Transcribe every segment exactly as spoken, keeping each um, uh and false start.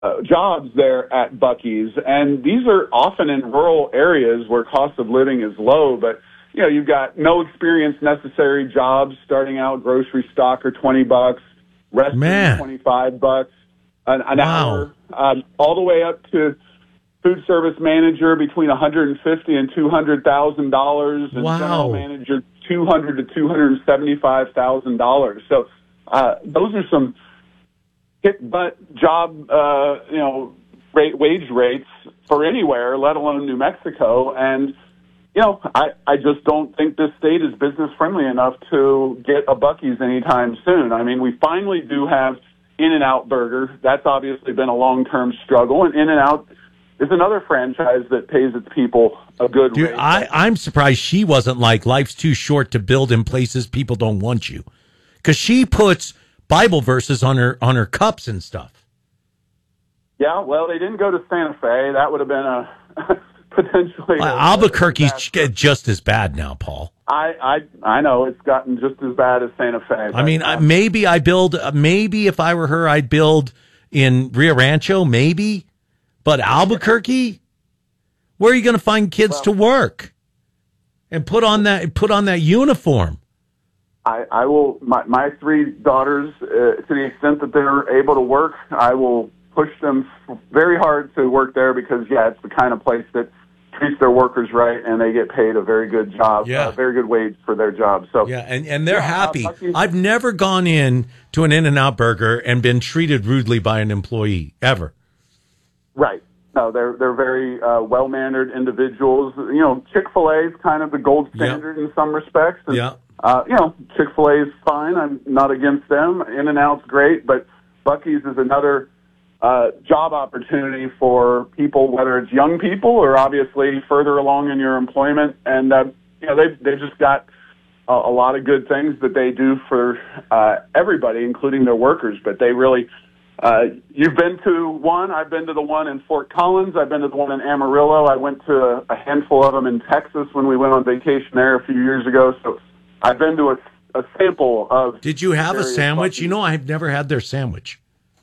uh, jobs there at Buc-ee's, and these are often in rural areas where cost of living is low, but you know, you've got no experience necessary jobs starting out grocery stock or twenty bucks, restaurant twenty-five bucks an, an wow. hour, um, all the way up to food service manager between one hundred fifty and two hundred thousand dollars, and wow. general manager two hundred to two hundred seventy-five thousand dollars. So uh, those are some hit butt job, uh, you know, rate, wage rates for anywhere, let alone New Mexico. And you know, I, I just don't think this state is business friendly enough to get a Buc-ee's anytime soon. I mean, we finally do have In-N-Out Burger. That's obviously been a long-term struggle, and In-N-Out is another franchise that pays its people a good Dude, rate. I, I'm surprised she wasn't like, life's too short to build in places people don't want you. Because she puts Bible verses on her on her cups and stuff. Yeah, well, they didn't go to Santa Fe. That would have been a... potentially. Uh, Albuquerque's just as bad now, Paul. I, I I know it's gotten just as bad as Santa Fe. I mean, uh, maybe I build, uh, maybe if I were her, I'd build in Rio Rancho, maybe. But Albuquerque, where are you going to find kids well, to work and put on that put on that uniform? I, I will. My, my three daughters, uh, to the extent that they're able to work, I will push them very hard to work there because, yeah, it's the kind of place that treats their workers right, and they get paid a very good job, yeah. a very good wage for their job. So yeah, and, and they're yeah, happy. Uh, I've never gone in to an In-N-Out Burger and been treated rudely by an employee, ever. Right. No, they're they're very uh, well-mannered individuals. You know, Chick-fil-A is kind of the gold standard yeah. in some respects. And, yeah. Uh, you know, Chick-fil-A is fine. I'm not against them. In-N-Out's great, but Buc-ee's is another Uh, job opportunity for people, whether it's young people or obviously further along in your employment. And, uh, you know, they've, they've just got a, a lot of good things that they do for uh, everybody, including their workers. But they really, uh, you've been to one, I've been to the one in Fort Collins, I've been to the one in Amarillo, I went to a, a handful of them in Texas when we went on vacation there a few years ago. So I've been to a, a sample of... Did you have a sandwich? Buc-ee's. You know, I've never had their sandwich.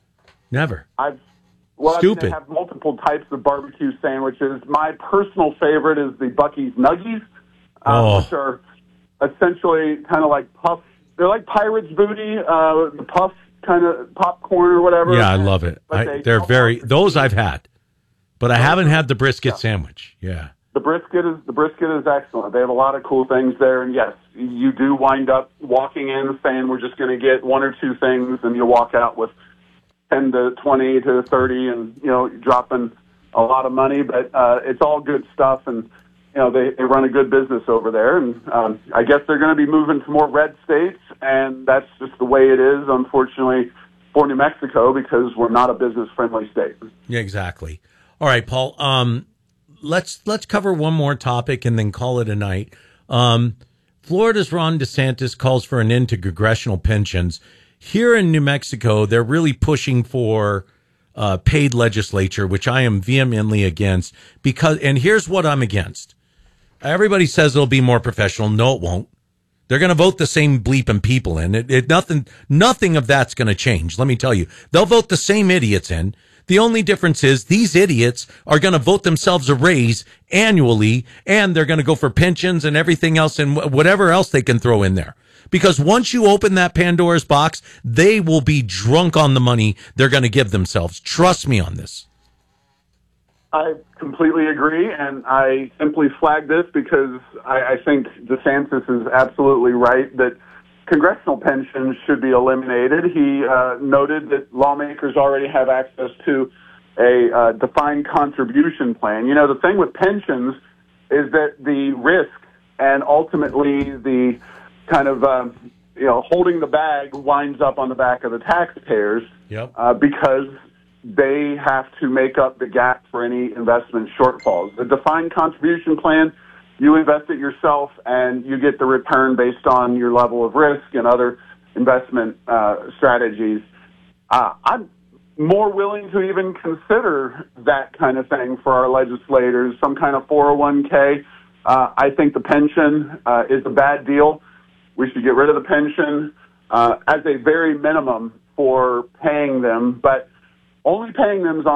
Never. I've well, Stupid. I mean, they have multiple types of barbecue sandwiches. My personal favorite is the Buc-ee's Nuggies, uh, oh. which are essentially kind of like puff. They're like Pirate's Booty, uh, the puff kind of popcorn or whatever. Yeah, I love it. I, they they're very those I've had, but I haven't had the brisket yeah. sandwich. Yeah. The brisket is the brisket is excellent. They have a lot of cool things there, and yes, you do wind up walking in saying we're just going to get one or two things, and you walk out with ten to twenty to thirty, and, you know, dropping a lot of money, but uh, it's all good stuff, and, you know, they, they run a good business over there, and um, I guess they're going to be moving to more red states, and that's just the way it is, unfortunately, for New Mexico, because we're not a business-friendly state. Yeah, exactly. All right, Paul, um, let's let's cover one more topic and then call it a night. Um, Florida's Ron DeSantis calls for an end to congressional pensions. Here in New Mexico, they're really pushing for uh, paid legislature, which I am vehemently against. Because, and here's what I'm against. Everybody says it'll be more professional. No, it won't. They're going to vote the same bleeping people in. It, it nothing, nothing of that's going to change. Let me tell you, they'll vote the same idiots in. The only difference is these idiots are going to vote themselves a raise annually, and they're going to go for pensions and everything else and whatever else they can throw in there. Because once you open that Pandora's box, they will be drunk on the money they're going to give themselves. Trust me on this. I completely agree, and I simply flag this because I, I think DeSantis is absolutely right that congressional pensions should be eliminated. He uh, noted that lawmakers already have access to a uh, defined contribution plan. You know, the thing with pensions is that the risk and ultimately the kind of, um, you know, holding the bag winds up on the back of the taxpayers yep. uh, because they have to make up the gap for any investment shortfalls. The defined contribution plan, you invest it yourself and you get the return based on your level of risk and other investment uh, strategies. Uh, I'm more willing to even consider that kind of thing for our legislators, some kind of four oh one k. Uh, I think the pension uh, is a bad deal. We should get rid of the pension uh, as a very minimum for paying them. But only paying them is on